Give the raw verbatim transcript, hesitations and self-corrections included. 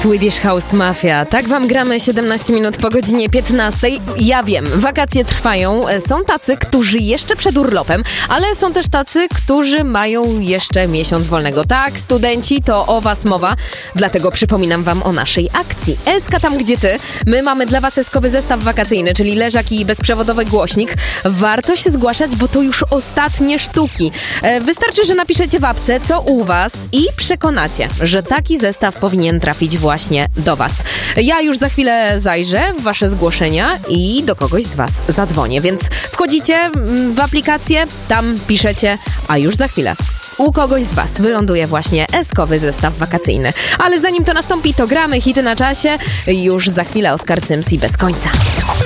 Swedish House Mafia. Tak wam gramy siedemnaście minut po godzinie piętnastej. Ja wiem, wakacje trwają. Są tacy, którzy jeszcze przed urlopem, ale są też tacy, którzy mają jeszcze miesiąc wolnego. Tak, studenci, to o was mowa. Dlatego przypominam wam o naszej akcji. Eska tam, gdzie ty. My mamy dla was eskowy zestaw wakacyjny, czyli leżak i bezprzewodowy głośnik. Warto się zgłaszać, bo to już ostatnie sztuki. Wystarczy, że napiszecie w apce, co u was i przekonacie, że taki zestaw powinien trafić właśnie do was. Ja już za chwilę zajrzę w wasze zgłoszenia i do kogoś z was zadzwonię, więc wchodzicie w aplikację, tam piszecie, a już za chwilę u kogoś z was wyląduje właśnie eskowy zestaw wakacyjny. Ale zanim to nastąpi, to gramy hity na czasie. Już za chwilę Oskar Cyms i Bez końca.